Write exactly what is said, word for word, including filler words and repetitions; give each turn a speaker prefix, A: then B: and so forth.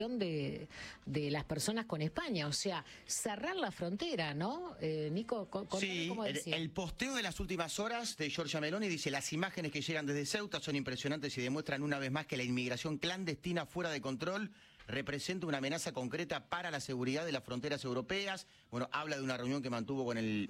A: De, de las personas con España, o sea, cerrar la frontera, ¿no? Eh, Nico, con,
B: sí,
A: cómo
B: el,
A: decía.
B: el posteo de las últimas horas de Giorgia Meloni dice: las imágenes que llegan desde Ceuta son impresionantes y demuestran una vez más que la inmigración clandestina fuera de control representa una amenaza concreta para la seguridad de las fronteras europeas. Bueno, habla de una reunión que mantuvo con el